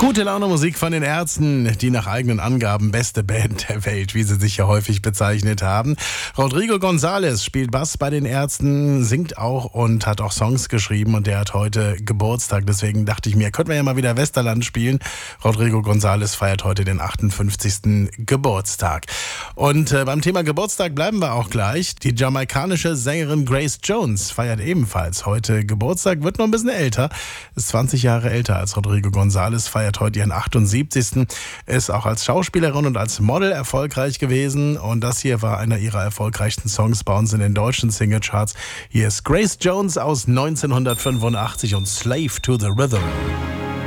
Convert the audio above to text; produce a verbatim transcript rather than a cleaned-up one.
Gute Laune Musik von den Ärzten, die nach eigenen Angaben beste Band der Welt, wie sie sich ja häufig bezeichnet haben. Rodrigo González spielt Bass bei den Ärzten, singt auch und hat auch Songs geschrieben und der hat heute Geburtstag. Deswegen dachte ich mir, könnten wir ja mal wieder Westerland spielen. Rodrigo González feiert heute den achtundfünfzigsten Geburtstag. Und äh, beim Thema Geburtstag bleiben wir auch gleich. Die jamaikanische Sängerin Grace Jones feiert ebenfalls heute Geburtstag, wird noch ein bisschen älter, ist zwanzig Jahre älter als Rodrigo González, feiert heute ihren achtundsiebzigsten Ist auch als Schauspielerin und als Model erfolgreich gewesen. Und das hier war einer ihrer erfolgreichsten Songs bei uns in den deutschen Singlecharts. Hier ist Grace Jones aus neunzehnhundertfünfundachtzig und Slave to the Rhythm.